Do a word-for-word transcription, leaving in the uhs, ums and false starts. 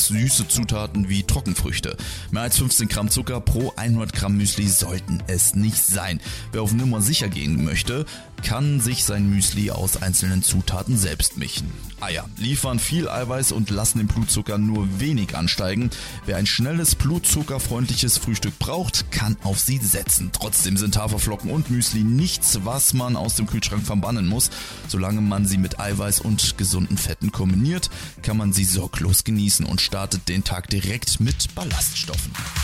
süße Zutaten wie Trockenfrüchte. Mehr als fünfzehn Gramm Zucker pro hundert Gramm Müsli sollten es nicht sein. Wer auf Nummer sicher gehen möchte, kann sich sein Müsli aus einzelnen Zutaten selbst mischen. Eier liefern viel Eiweiß und lassen den Blutzucker nur wenig ansteigen. Wer ein schnelles, blutzuckerfreundliches Frühstück braucht, kann auf sie setzen. Trotzdem sind Haferflocken und Müsli nichts, was man aus dem Kühlschrank verbannen muss. Solange man sie mit Eiweiß und gesunden Fetten kombiniert, kann man sie sorglos genießen und startet den Tag direkt mit Ballaststoffen.